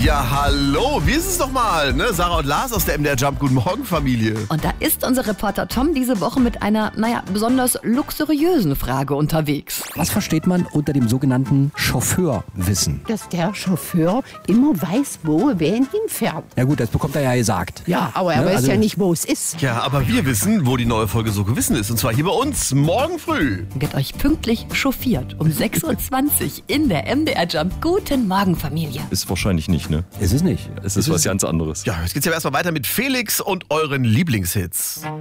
Ja, hallo, wie ist es nochmal? Ne? Sarah und Lars aus der MDR Jump. Guten Morgen, Familie. Und da ist unser Reporter Tom diese Woche mit einer, besonders luxuriösen Frage unterwegs. Was versteht man unter dem sogenannten Chauffeurwissen? Dass der Chauffeur immer weiß, wo wer ihn hinfährt. Ja gut, das bekommt er ja gesagt. Ja, aber er weiß also- ja nicht, wo es ist. Ja, aber wir wissen, wo die neue Folge So Gewissen ist. Und zwar hier bei uns, morgen früh. Wird euch pünktlich chauffiert um 6.20 Uhr in der MDR Jump. Guten Morgen, Familie. Ist wahrscheinlich nicht, ne? Ist es nicht. Es ist was ganz anderes. Ja, jetzt geht's ja erstmal weiter mit Felix und euren Lieblingshits.